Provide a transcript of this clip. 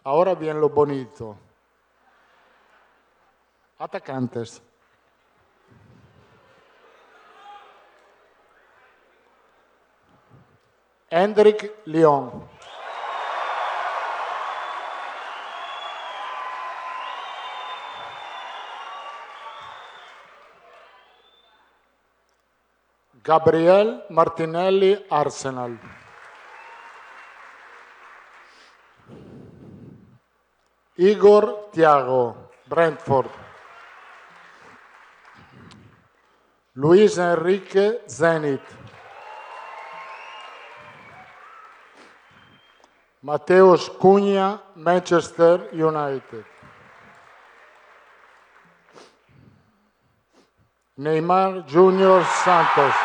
Ahora viene lo bonito. Atacantes. Hendrik Lyon. Gabriel Martinelli, Arsenal. Igor Thiago, Brentford. Luis Enrique, Zenit. Mateus Cunha, Manchester United. Neymar Junior Santos.